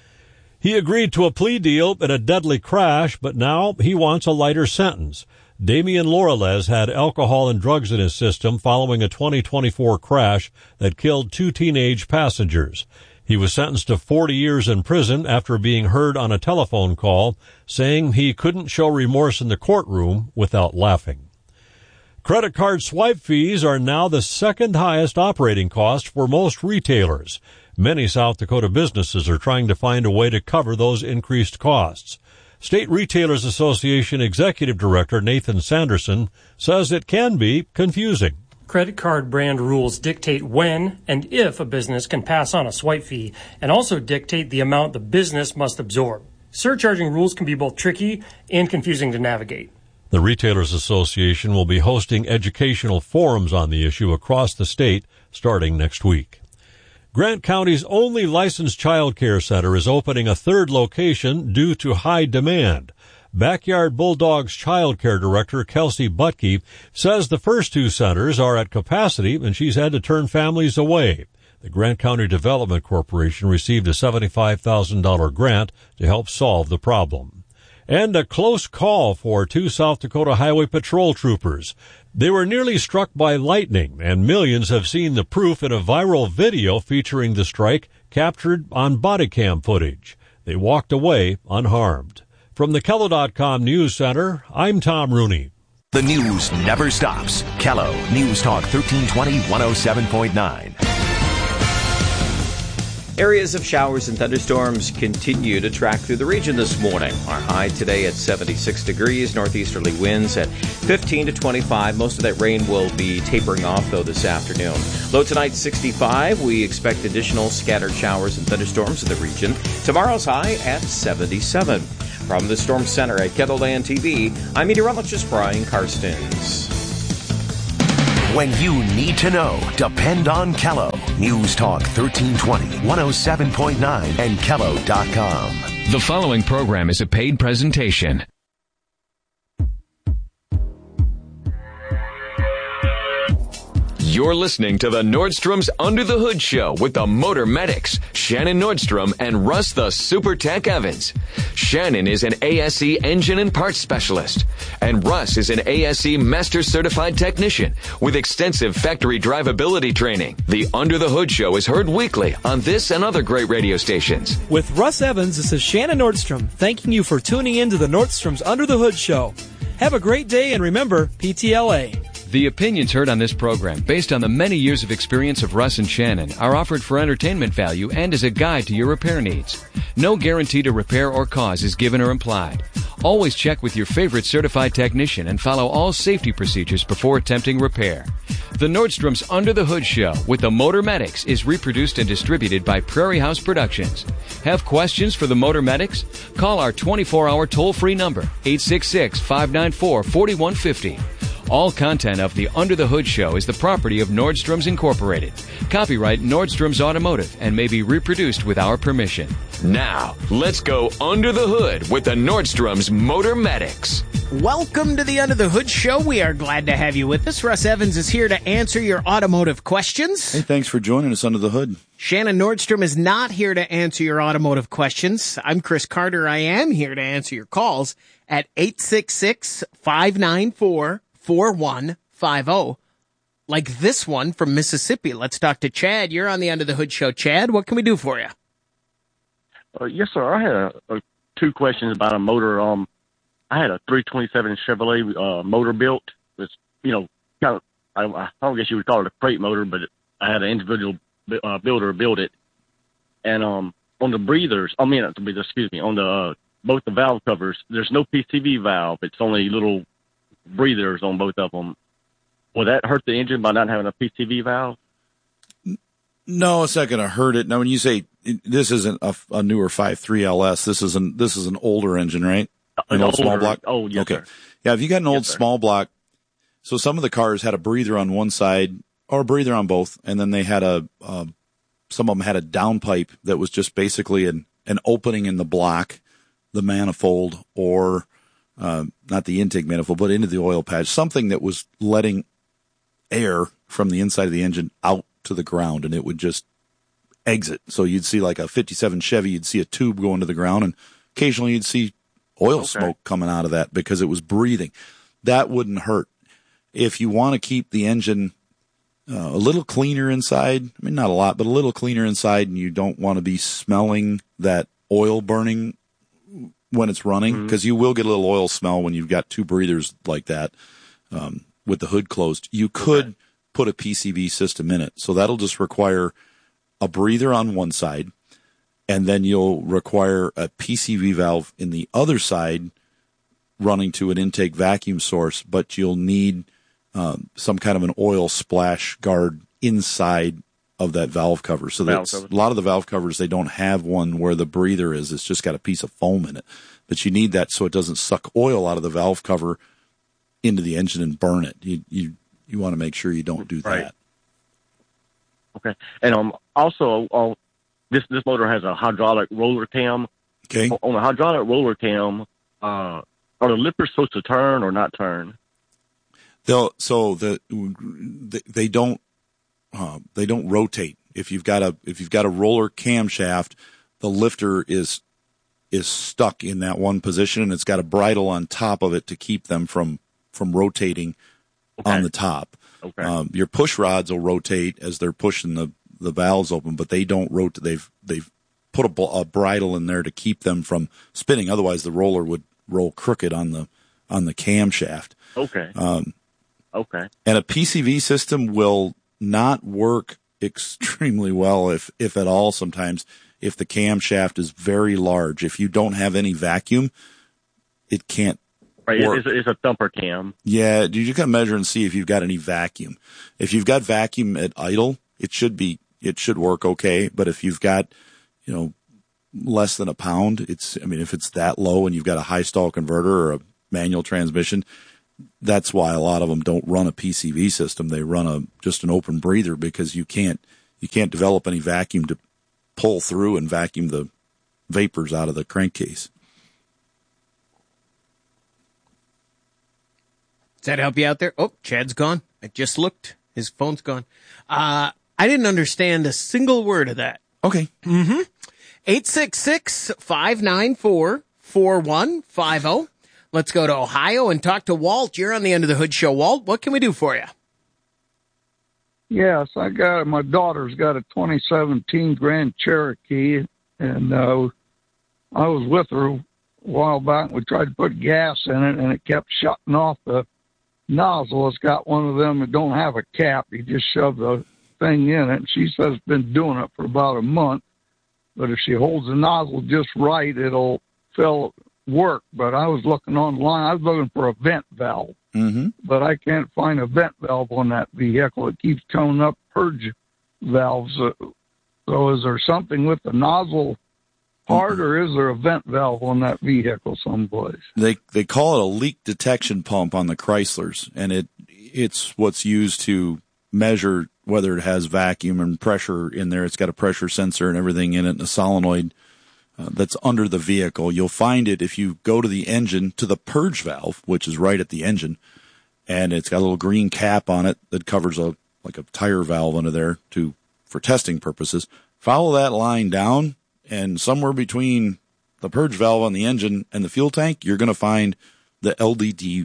He agreed to a plea deal in a deadly crash, but now he wants a lighter sentence. Damian Lorelez had alcohol and drugs in his system following a 2024 crash that killed 2 teenage passengers. He was sentenced to 40 years in prison after being heard on a telephone call saying he couldn't show remorse in the courtroom without laughing. Credit card swipe fees are now the second highest operating cost for most retailers. Many South Dakota businesses are trying to find a way to cover those increased costs. State Retailers Association Executive Director Nathan Sanderson says it can be confusing. Credit card brand rules dictate when and if a business can pass on a swipe fee, and also dictate the amount the business must absorb. Surcharging rules can be both tricky and confusing to navigate. The Retailers Association will be hosting educational forums on the issue across the state starting next week. Grant County's only licensed child care center is opening a 3rd location due to high demand. Backyard Bulldogs child care director Kelsey Butke says the first 2 centers are at capacity and she's had to turn families away. The Grant County Development Corporation received a $75,000 grant to help solve the problem. And a close call for 2 South Dakota Highway Patrol troopers. They were nearly struck by lightning, and millions have seen the proof in a viral video featuring the strike captured on body cam footage. They walked away unharmed. From the Kello.com News Center, I'm Tom Rooney. The news never stops. Kello News Talk 1320 107.9. Areas of showers and thunderstorms continue to track through the region this morning. Our high today at 76 degrees, northeasterly winds at 15 to 25. Most of that rain will be tapering off, though, this afternoon. Low tonight, 65. We expect additional scattered showers and thunderstorms in the region. Tomorrow's high at 77. From the Storm Center at KELOLAND TV, I'm meteorologist Brian Karstens. When you need to know, depend on Kello. News Talk 1320, 107.9, and Kello.com. The following program is a paid presentation. You're listening to the Nordstrom's Under the Hood Show with the Motor Medics, Shannon Nordstrom and Russ the Super Tech Evans. Shannon is an ASE engine and parts specialist, and Russ is an ASE Master Certified Technician with extensive factory drivability training. The Under the Hood Show is heard weekly on this and other great radio stations. With Russ Evans, this is Shannon Nordstrom, thanking you for tuning in to the Nordstrom's Under the Hood Show. Have a great day, and remember, PTLA. The opinions heard on this program, based on the many years of experience of Russ and Shannon, are offered for entertainment value and as a guide to your repair needs. No guarantee to repair or cause is given or implied. Always check with your favorite certified technician and follow all safety procedures before attempting repair. The Nordstrom's Under the Hood Show with the Motor Medics is reproduced and distributed by Prairie House Productions. Have questions for the Motor Medics? Call our 24-hour toll-free number, 866-594-4150. All content of the Under the Hood Show is the property of Nordstrom's Incorporated. Copyright Nordstrom's Automotive and may be reproduced with our permission. Now, let's go under the hood with the Nordstrom's Motor Medics. Welcome to the Under the Hood Show. We are glad to have you with us. Russ Evans is here to answer your automotive questions. Hey, thanks for joining us under the hood. Shannon Nordstrom is not here to answer your automotive questions. I'm Chris Carter. I am here to answer your calls at 866-594-4150. Like this one from Mississippi. Let's talk to Chad. You're on the Under the Hood Show. Chad, what can we do for you? Yes, sir. I had two questions about a motor. I had a 327 Chevrolet motor built. It's, kind of, I don't guess you would call it a crate motor, but I had an individual builder build it. And on the breathers, on the both the valve covers, there's no PCV valve. It's only little breathers on both of them. Will that hurt the engine by not having a PCV valve? No, it's not going to hurt it. Now, when you say this isn't a newer 5.3 LS, this is an older engine, right? An old small block? Oh, yes, okay. Sir. Yeah, if you got an old small block, so some of the cars had a breather on one side or a breather on both, and then they had some of them had a downpipe that was just basically an opening in the block, the manifold, or not the intake manifold, but into the oil patch, something that was letting air from the inside of the engine out to the ground, and it would just exit. So you'd see like a 57 Chevy, you'd see a tube going to the ground, and occasionally you'd see oil smoke coming out of that because it was breathing. That wouldn't hurt. If you want to keep the engine a little cleaner inside, I mean, not a lot, but a little cleaner inside, and you don't want to be smelling that oil burning when it's running, because you will get a little oil smell when you've got two breathers like that with the hood closed. You could put a PCV system in it. So that'll just require a breather on one side, and then you'll require a PCV valve in the other side running to an intake vacuum source, but you'll need some kind of an oil splash guard inside of that valve cover. So that's a lot of the valve covers, they don't have one where the breather is. It's just got a piece of foam in it. But you need that so it doesn't suck oil out of the valve cover into the engine and burn it. You want to make sure you don't do that. Okay. And also, this motor has a hydraulic roller cam. Okay. On the hydraulic roller cam, are the lippers supposed to turn or not turn? They don't rotate. If you've got a roller camshaft, the lifter is stuck in that one position, and it's got a bridle on top of it to keep them from rotating on the top. Okay. Your push rods will rotate as they're pushing the valves open, but they don't rotate. They've put a bridle in there to keep them from spinning. Otherwise, the roller would roll crooked on the on the camshaft. Okay. Okay. And a PCV system will not work extremely well, if at all, sometimes, if the camshaft is very large. If you don't have any vacuum, it can't work. It's a thumper cam. Yeah, you just got to measure and see if you've got any vacuum. If you've got vacuum at idle, it should work okay. But if you've got, less than a pound, if it's that low and you've got a high stall converter or a manual transmission, that's why a lot of them don't run a PCV system. They run just an open breather, because you can't develop any vacuum to pull through and vacuum the vapors out of the crankcase. Does that help you out there? Oh, Chad's gone. I just looked. His phone's gone. I didn't understand a single word of that. Okay. 866-594-4150. Let's go to Ohio and talk to Walt. You're on the Under the Hood Show. Walt, what can we do for you? Yes, my daughter's got a 2017 Grand Cherokee, and I was with her a while back, and we tried to put gas in it, and it kept shutting off the nozzle. It's got one of them that don't have a cap. You just shove the thing in it, and she says it's been doing it for about a month, but if she holds the nozzle just right, it'll work. But I was looking online. I was looking for a vent valve, but I can't find a vent valve on that vehicle. It keeps coming up purge valves. So is there something with the nozzle part, or is there a vent valve on that vehicle someplace? They call it a leak detection pump on the Chryslers, and it's what's used to measure whether it has vacuum and pressure in there. It's got a pressure sensor and everything in it, and a solenoid that's under the vehicle. You'll find it if you go to the engine, to the purge valve, which is right at the engine, and it's got a little green cap on it that covers a tire valve under there for testing purposes. Follow that line down, and somewhere between the purge valve on the engine and the fuel tank, you're going to find the LDT,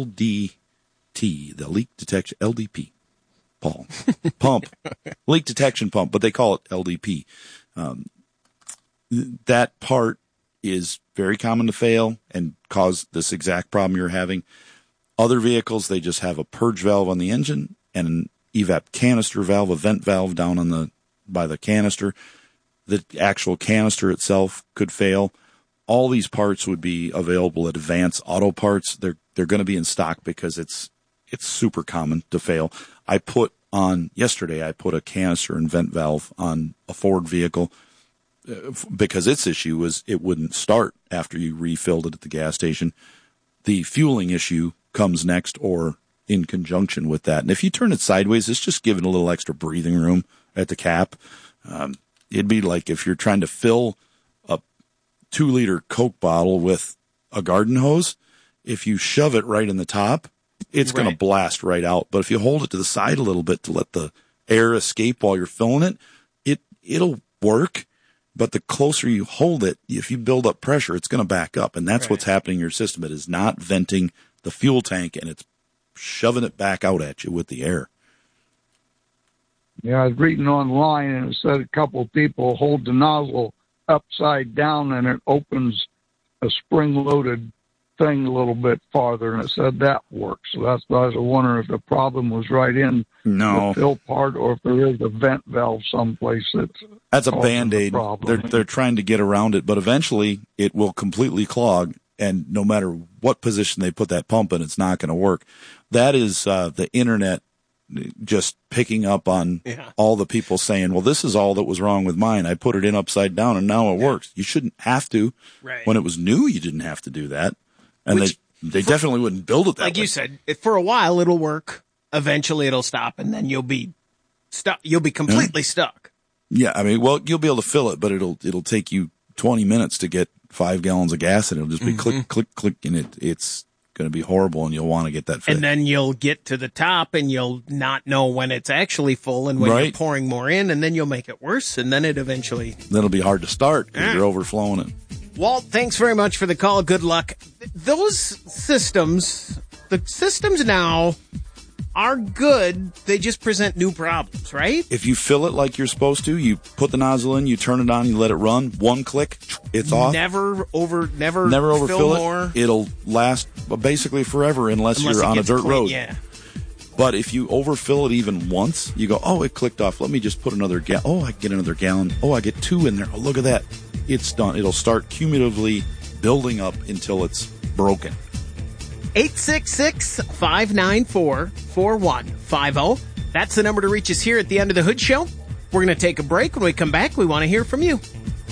the leak detection, LDP, pump, leak detection pump, but they call it LDP. That part is very common to fail and cause this exact problem you're having. Other vehicles, they just have a purge valve on the engine and an evap canister valve, a vent valve down by the canister. The actual canister itself could fail. All these parts would be available at Advance Auto Parts. They're going to be in stock because it's super common to fail. Yesterday I put a canister and vent valve on a Ford vehicle because its issue was it wouldn't start after you refilled it at the gas station. The fueling issue comes next, or in conjunction with that. And if you turn it sideways, it's just giving a little extra breathing room at the cap. It'd be like if you're trying to fill a 2-liter Coke bottle with a garden hose. If you shove it right in the top, it's going to blast right out. But if you hold it to the side a little bit to let the air escape while you're filling it, it'll work. But the closer you hold it, if you build up pressure, it's going to back up. And that's what's happening in your system. It is not venting the fuel tank, and it's shoving it back out at you with the air. Yeah, I was reading online, and it said a couple of people hold the nozzle upside down, and it opens a spring-loaded thing a little bit farther, and it said that works. So that's why I was wondering if the problem was right in the fill part, or if there is a vent valve someplace that's a Band-Aid. They're trying to get around it, but eventually it will completely clog, and no matter what position they put that pump in, it's not going to work. That is the internet just picking up on all the people saying, well, this is all that was wrong with mine. I put it in upside down, and now it works. You shouldn't have to. Right. When it was new, you didn't have to do that. And they definitely wouldn't build it that way. Like you said, for a while it'll work. Eventually it'll stop, and then you'll be stuck. You'll be completely stuck. Yeah, you'll be able to fill it, but it'll take you 20 minutes to get 5 gallons of gas, and it'll just be click, click, click, and it's going to be horrible, and you'll want to get that fixed. And then you'll get to the top, and you'll not know when it's actually full and when you're pouring more in, and then you'll make it worse, and then it'll be hard to start because you're overflowing it. Walt, thanks very much for the call. Good luck. The systems now, are good. They just present new problems, right? If you fill it like you're supposed to, you put the nozzle in, you turn it on, you let it run. One click, it's off. Never overfill more. it. It'll last basically forever unless you're on a dirt road. Yeah. But if you overfill it even once, you go, oh, it clicked off. Let me just put another gallon. Oh, I get another gallon. Oh, I get 2 in there. Oh, look at that. It's done. It'll start cumulatively building up until it's broken. 866-594-4150. That's the number to reach us here at the End of the Hood Show. We're going to take a break. When we come back, we want to hear from you.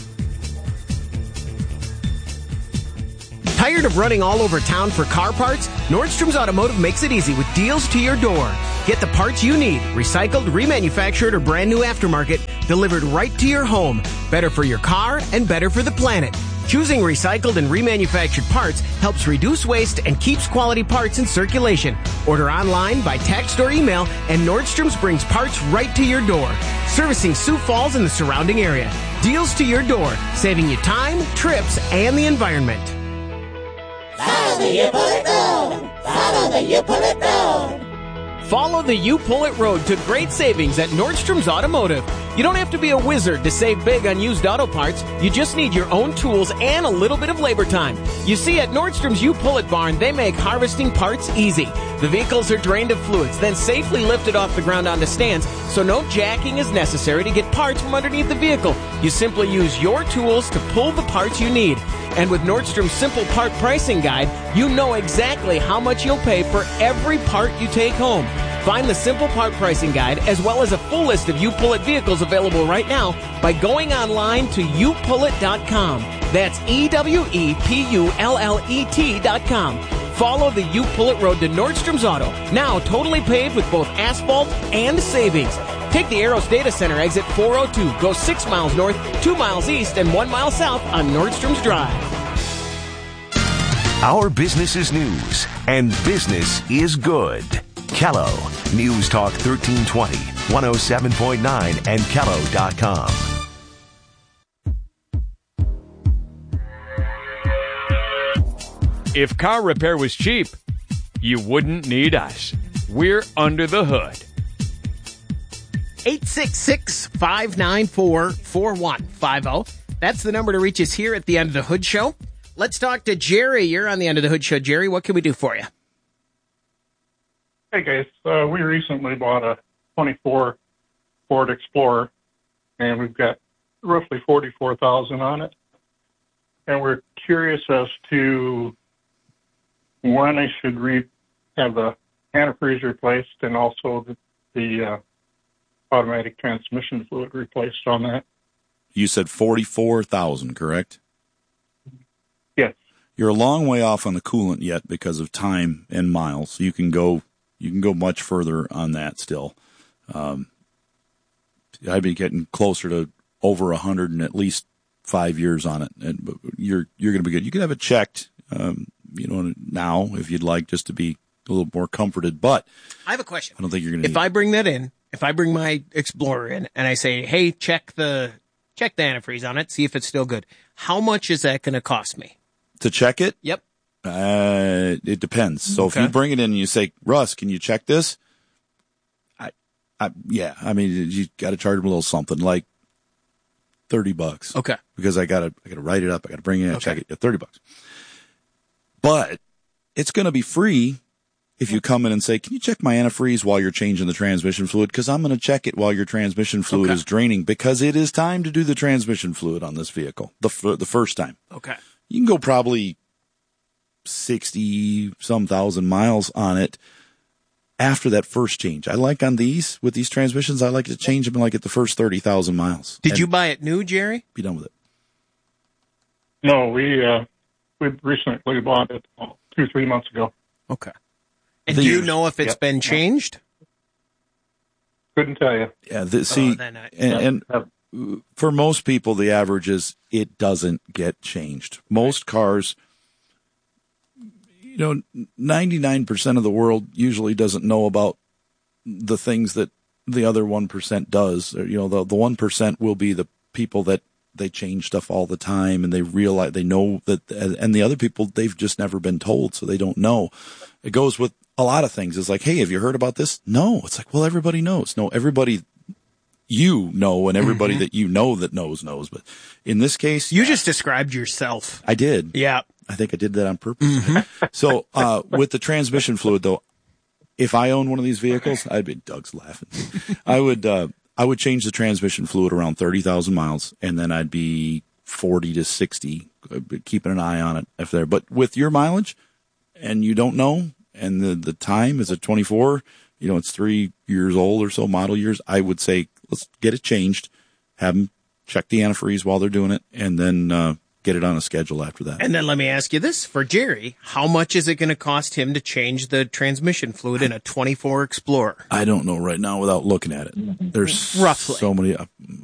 Tired of running all over town for car parts? Nordstrom's Automotive makes it easy with deals to your door. Get the parts you need, recycled, remanufactured, or brand new aftermarket, delivered right to your home. Better for your car and better for the planet. Choosing recycled and remanufactured parts helps reduce waste and keeps quality parts in circulation. Order online, by text, or email, and Nordstrom's brings parts right to your door. Servicing Sioux Falls and the surrounding area. Deals to your door, saving you time, trips, and the environment. Follow the You Pull It Road. Follow the You Pull It Road. Follow the You Pull It Road to great savings at Nordstrom's Automotive. You don't have to be a wizard to save big on used auto parts. You just need your own tools and a little bit of labor time. You see, at Nordstrom's You Pull It barn, they make harvesting parts easy. The vehicles are drained of fluids, then safely lifted off the ground onto stands, so no jacking is necessary to get parts from underneath the vehicle. You simply use your tools to pull the parts you need. And with Nordstrom's Simple Part Pricing Guide, you know exactly how much you'll pay for every part you take home. Find the Simple Part Pricing Guide as well as a full list of You Pull It vehicles available right now by going online to youpullit.com. That's EWEPULLET.com. Follow the You Pull It Road to Nordstrom's Auto, now totally paved with both asphalt and savings. Take the Eros Data Center exit 402, go 6 miles north, 2 miles east, and 1 mile south on Nordstrom's Drive. Our business is news, and business is good. Kello, News Talk 1320, 107.9, and Kello.com. If car repair was cheap, you wouldn't need us. We're under the hood. 866-594-4150. That's the number to reach us here at the End of the Hood Show. Let's talk to Jerry. You're on the End of the Hood Show. Jerry, what can we do for you? Hey, guys. We recently bought a 24 Ford Explorer, and we've got roughly $44,000 on it. And we're curious as to when I should have the antifreeze replaced and also the automatic transmission fluid replaced on that. You said 44,000, correct? Yes. You're a long way off on the coolant yet because of time and miles. You can go much further on that still. I'd be getting closer to over 100 in at least 5 years on it, and you're going to be good. You can have it checked, now if you'd like, just to be a little more comforted. But I have a question. I don't think you're going to. If I bring that in, if I bring my Explorer in and I say, "Hey, check the antifreeze on it, see if it's still good," how much is that going to cost me to check it? Yep. It depends. So if you bring it in and you say, "Russ, can you check this?" You got to charge them a little something like $30. Okay. Because I gotta write it up. I gotta bring it in and check it. $30. But it's going to be free if you come in and say, "Can you check my antifreeze while you're changing the transmission fluid?" Because I'm going to check it while your transmission fluid is draining, because it is time to do the transmission fluid on this vehicle the first time. Okay. You can go probably 60-some thousand miles on it after that first change. I like with these transmissions, I like to change them at the first 30,000 miles. Did you buy it new, Jerry? Be done with it. No, we recently bought it 2-3 months ago. Okay. And do you know if it's been changed? Couldn't tell you. Yeah. For most people, the average is it doesn't get changed. Most cars, 99% of the world usually doesn't know about the things that the other 1% does. The 1% will be the people that they change stuff all the time, and they realize, they know that, and the other people, they've just never been told, so they don't know. It goes with a lot of things. It's like, hey, have you heard about this? No. It's like, well, everybody knows. No, everybody you know, and everybody that you know that knows. But in this case, you just described yourself. I did. Yeah. I think I did that on purpose. So, with the transmission fluid though, if I owned one of these vehicles, Doug's laughing. I would change the transmission fluid around 30,000 miles, and then I'd be 40 to 60, keeping an eye on it if there. But with your mileage, and you don't know, and the time is at 24, it's 3 years old or so, model years, I would say, let's get it changed, have them check the antifreeze while they're doing it, and then get it on a schedule after that. And then let me ask you this, for Jerry, how much is it going to cost him to change the transmission fluid in a 24 Explorer? I don't know right now without looking at it. There's roughly so many,